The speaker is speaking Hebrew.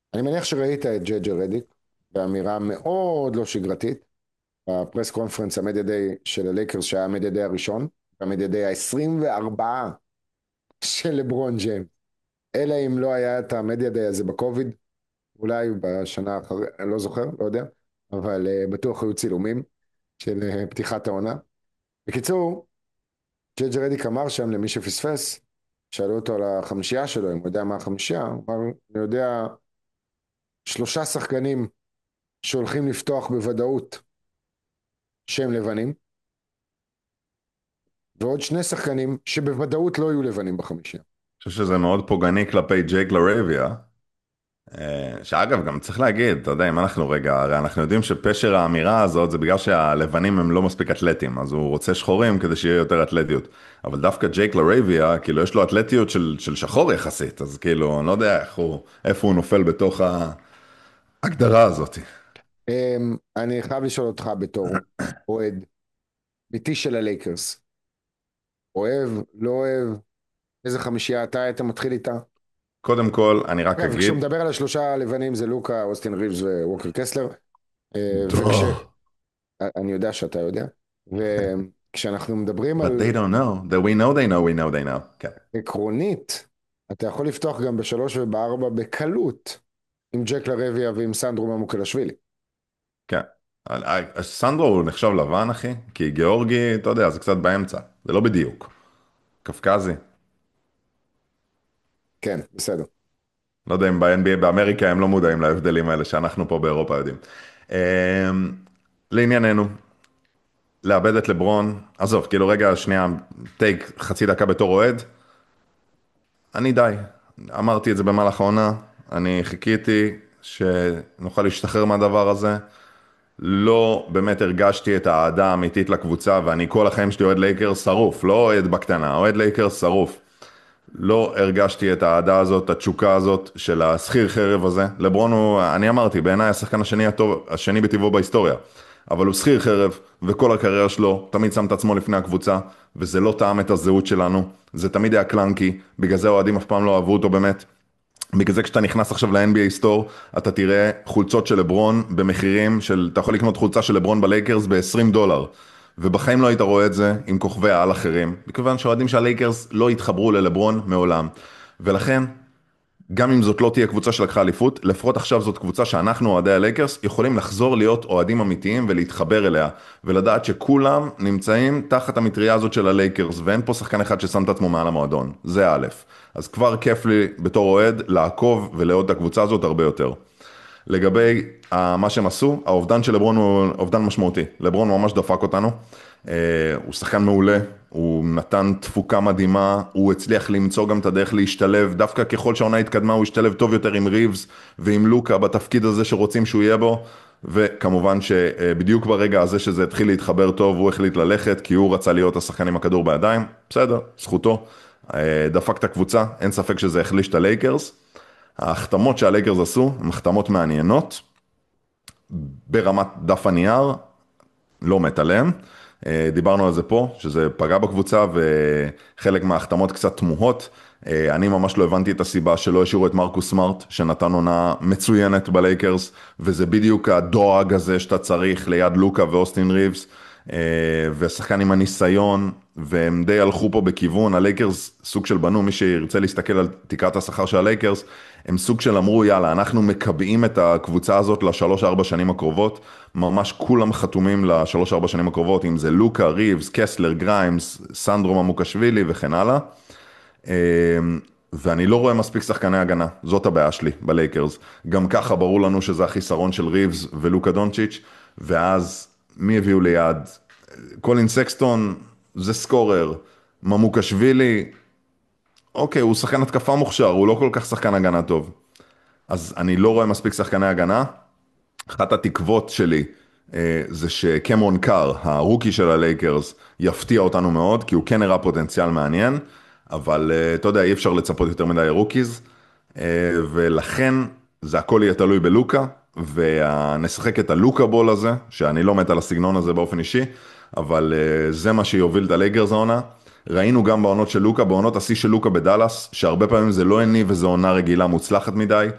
אני מניח שראית את ג'ג'ה רדיק באמירה מאוד לא שגרתית בפרס קונפרנס המדיה דיי של הלייקרס שהיה המדיה דיי הראשון, המדיה דיי ה-24 של לברון ג'יימס. אלא אם לא היה את המדיה דיי הזה בקוביד, אולי בשנה אחרי, אני לא זוכר, לא יודע, אבל בטוח היו צילומים של פתיחת העונה. בקיצור, ג'ג'ה רדיק אמר שם למי שפספס, שאלו אותו על החמישייה שלו, אם הוא יודע מה החמישייה, הוא אמר, אני יודע שלושה שחקנים שהולכים לפתוח בוודאות שהם לבנים, ועוד שני שחקנים שבוודאות לא יהיו לבנים בחמישייה. אני חושב שזה מאוד פוגעני כלפי ג'ייק לרביה, שאגב, גם צריך להגיד, אתה יודע, אם אנחנו רגע, הרי אנחנו יודעים שפשר האמירה הזאת זה בגלל שהלבנים הם לא מספיק אתלטים, אז הוא רוצה שחורים כדי שיהיה יותר אתלטיות. אבל דווקא ג'ייק לרביה, כאילו יש לו אתלטיות של שחור יחסית, אז כאילו, אני לא יודע איפה הוא נופל בתוך ההגדרה הזאת. אני חייב לשאול אותך בתור אוהד ביתי של הלייקרס, אוהב, לא אוהב, איזה חמישייה אתה היית מתחיל איתה? קודם כל, אני רק אגב, אגיד, כשהוא מדבר על השלושה הלבנים זה לוקה, אוסטין ריבס וווקר קסלר, דו, אני יודע שאתה יודע, וכשאנחנו מדברים but על they don't know, that we know they know, we know they know. כן, עקרונית, אתה יכול לפתוח גם בשלוש ובארבע בקלות, עם ג'ק לרביה ועם סנדרו ממוקלשווילי. כן. סנדרו הוא נחשב לבן, אחי, כי גיאורגי, אתה יודע, זה קצת באמצע, זה לא בדיוק. קפקזי. כן, בסדר. לא יודע אם ב-NBA באמריקה הם לא מודעים להבדלים האלה שאנחנו פה באירופה יודעים. אמ, לענייננו, לאבד את לברון, עזוב, כאילו רגע, שנייה, טייק חצי דקה בתור אוהד, אני די. אמרתי את זה במהלך העונה, אני חיכיתי שנוכל להשתחרר מהדבר הזה. לא באמת הרגשתי את האהדה האמיתית לקבוצה, ואני כל החיים שלי אוהד לייקרס שרוף, לא אוהד בקטנה, אוהד לייקרס שרוף. לא הרגשתי את האהדה הזאת, את התשוקה הזאת של השכיר חרב הזה. לברון הוא, אני אמרתי, בעיניי השחקן השני הטוב, השני בטבעו בהיסטוריה. אבל הוא שכיר חרב, וכל הקריירה שלו תמיד שם את עצמו לפני הקבוצה, וזה לא טעם את הזהות שלנו. זה תמיד היה קלנקי, בגלל זה האוהדים אף פעם לא אהבו אותו באמת. בגלל זה כשאתה נכנס עכשיו ל-NBA סטור, אתה תראה חולצות של לברון במחירים של, אתה יכול לקנות חולצה של לברון בלייקרס ב-$20. ובחיים לא היית רואה את זה עם כוכבי העל אחרים, מכיוון שהאוהדים של הלייקרס לא התחברו ללברון מעולם. ולכן, גם אם זאת לא תהיה קבוצה שלקחה אליפות, לפחות עכשיו זאת קבוצה שאנחנו, אוהדי הלייקרס, יכולים לחזור להיות אוהדים אמיתיים ולהתחבר אליה, ולדעת שכולם נמצאים תחת המטריה הזאת של הלייקרס, ואין פה שחקן אחד ששם את עצמו מעל המועדון. זה א'. אז כבר כיף לי בתור אוהד לעקוב ולאהוד את הקבוצה הזאת הרבה יותר. לגבי מה שהם עשו, האובדן של לברון הוא אובדן משמעותי. לברון ממש דפק אותנו. הוא שחקן מעולה, הוא נתן תפוקה מדהימה, הוא הצליח למצוא גם את הדרך להשתלב, דווקא ככל שהעונה התקדמה הוא השתלב טוב יותר עם ריבס ועם לוקה בתפקיד הזה שרוצים שהוא יהיה בו, וכמובן שבדיוק ברגע הזה שזה התחיל להתחבר טוב, הוא החליט ללכת, כי הוא רצה להיות השחקן עם הכדור בידיים, בסדר, זכותו. דפק את הקבוצה, אין ספק שזה החליש את הלייקרס. ההחתמות שהלייקרס עשו, הן החתמות מעניינות, ברמת דף הנייר, לא מת עליהם. דיברנו על זה פה, שזה פגע בקבוצה, וחלק מההחתמות קצת תמוהות. אני ממש לא הבנתי את הסיבה שלא השאירו את מרקוס סמארט, שנתן עונה מצוינת בלייקרס, וזה בדיוק הדואג הזה שאתה צריך ליד לוקה ואוסטין ריבס, ושחקן עם הניסיון, והם די הלכו פה בכיוון, הלייקרס סוג של בנו, מי שירצה להסתכל על תקרת השכר של הלייקרס, הם סוג של אמרו, יאללה, אנחנו מקבעים את הקבוצה הזאת ל3-4 שנים הקרובות, ממש כולם חתומים ל3-4 שנים הקרובות, אם זה לוקה, ריבס, קסלר, גריימס, סנדרו ממוקשווילי וכן הלאה. ואני לא רואה מספיק שחקני הגנה, זאת הבעיה שלי בלייקרס. גם ככה ברור לנו שזה החיסרון של ריבס ולוקה דונצ'יץ', ואז מי הביאו ליד? קולין סקסטון זה סקורר, ממוקשווילי, אוקיי, הוא שחקן התקפה מוכשר, הוא לא כל כך שחקן הגנה טוב. אז אני לא רואה מספיק שחקני הגנה. אחת התקוות שלי זה שקמרון קאר, הרוקי של הלייקרס, יפתיע אותנו מאוד, כי הוא כן הראה פוטנציאל מעניין, אבל אתה יודע, אי אפשר לצפות יותר מדי רוקיז, ולכן זה הכל יהיה תלוי בלוקה, ונשחק את הלוקה בול הזה, שאני לא מת על הסגנון הזה באופן אישי, אבל זה מה שיוביל את הלייקרס העונה. ראינו גם בעונות של לוקה, בעונות השיא של לוקה בדלס, שהרבה פעמים זה לא הניב וזו עונה רגילה מוצלחת מדי,